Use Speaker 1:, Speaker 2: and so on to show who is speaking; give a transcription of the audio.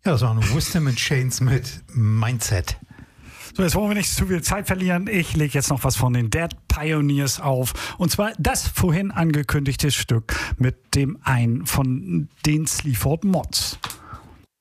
Speaker 1: Ja, das war eine Wisdom and Chains mit Mindset.
Speaker 2: So, jetzt wollen wir nicht zu viel Zeit verlieren. Ich lege jetzt noch was von den Dead Pioneers auf. Und zwar das vorhin angekündigte Stück mit dem einen von den Sleaford Mods.